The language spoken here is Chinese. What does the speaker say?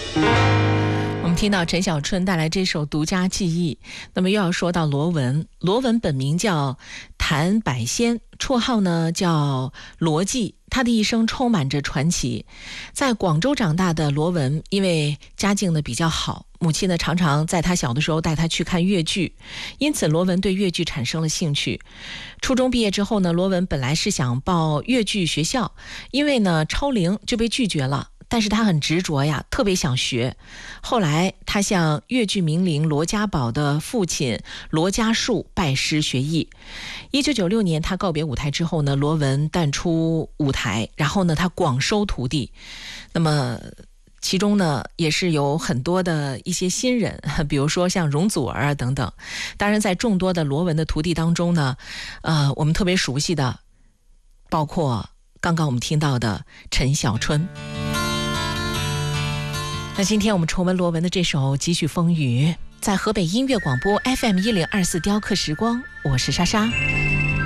我们听到陈小春带来这首独家记忆，那么又要说到罗文。罗文本名叫谭百仙，绰号呢叫罗记。他的一生充满着传奇。在广州长大的罗文，因为家境呢比较好，母亲呢常常在他小的时候带他去看越剧，因此罗文对越剧产生了兴趣。初中毕业之后呢，罗文本来是想报越剧学校，因为呢超龄就被拒绝了。但是他很执着呀，特别想学。后来他向越剧名伶罗家宝的父亲罗家树拜师学艺。1996年他告别舞台之后呢，罗文淡出舞台，然后呢他广收徒弟。那么其中呢也是有很多的一些新人，比如说像容祖儿啊等等。当然在众多的罗文的徒弟当中呢，我们特别熟悉的包括刚刚我们听到的陈小春。那今天我们重温罗文的这首《几许风雨》，在河北音乐广播 FM1024 雕刻时光，我是莎莎。